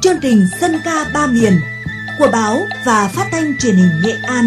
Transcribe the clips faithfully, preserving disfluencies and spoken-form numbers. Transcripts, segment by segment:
chương trình Dân ca ba miền của báo và phát thanh truyền hình Nghệ An.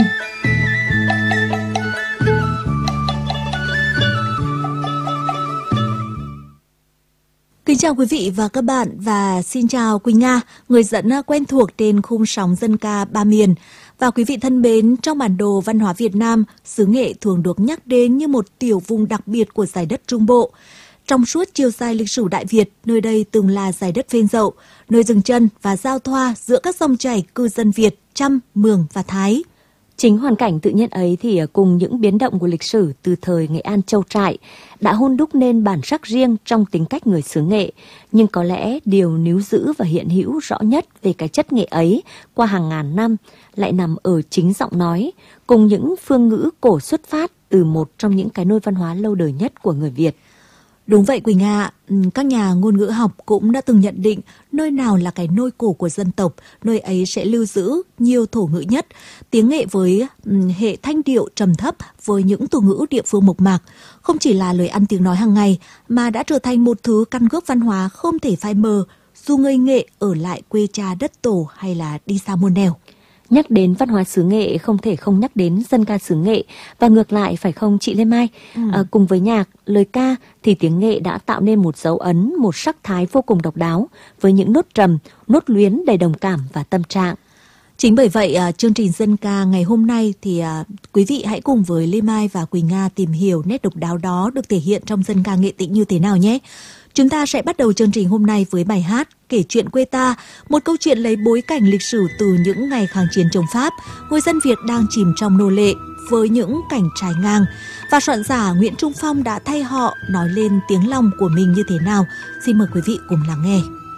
Kính chào quý vị và các bạn và xin chào Quỳnh Nga, người dẫn quen thuộc trên khung sóng Dân ca ba miền. Và quý vị thân mến, trong bản đồ văn hóa Việt Nam, xứ Nghệ thường được nhắc đến như một tiểu vùng đặc biệt của dải đất Trung Bộ. Trong suốt chiều dài lịch sử Đại Việt, nơi đây từng là dải đất phên dậu, nơi dừng chân và giao thoa giữa các dòng chảy cư dân Việt, Chăm, Mường và Thái. Chính hoàn cảnh tự nhiên ấy thì cùng những biến động của lịch sử từ thời Nghệ An Châu Trại đã hun đúc nên bản sắc riêng trong tính cách người xứ Nghệ. Nhưng có lẽ điều níu giữ và hiện hữu rõ nhất về cái chất nghệ ấy qua hàng ngàn năm lại nằm ở chính giọng nói, cùng những phương ngữ cổ xuất phát từ một trong những cái nôi văn hóa lâu đời nhất của người Việt. Đúng vậy Quỳnh ạ, các nhà ngôn ngữ học cũng đã từng nhận định nơi nào là cái nôi cổ của dân tộc, nơi ấy sẽ lưu giữ nhiều thổ ngữ nhất, tiếng Nghệ với hệ thanh điệu trầm thấp với những từ ngữ địa phương mộc mạc, không chỉ là lời ăn tiếng nói hàng ngày mà đã trở thành một thứ căn gốc văn hóa không thể phai mờ, dù người Nghệ ở lại quê cha đất tổ hay là đi xa muôn nẻo. Nhắc đến văn hóa xứ Nghệ không thể không nhắc đến dân ca xứ Nghệ, và ngược lại phải không chị Lê Mai? Ừ. À, cùng với nhạc, lời ca thì tiếng Nghệ đã tạo nên một dấu ấn, một sắc thái vô cùng độc đáo với những nốt trầm, nốt luyến đầy đồng cảm và tâm trạng. Chính bởi vậy, chương trình Dân ca ngày hôm nay thì quý vị hãy cùng với Lê Mai và Quỳnh Nga tìm hiểu nét độc đáo đó được thể hiện trong dân ca Nghệ Tĩnh như thế nào nhé. Chúng ta sẽ bắt đầu chương trình hôm nay với bài hát Kể chuyện quê ta, một câu chuyện lấy bối cảnh lịch sử từ những ngày kháng chiến chống Pháp, người dân Việt đang chìm trong nô lệ với những cảnh trái ngang. Và soạn giả Nguyễn Trung Phong đã thay họ nói lên tiếng lòng của mình như thế nào. Xin mời quý vị cùng lắng nghe.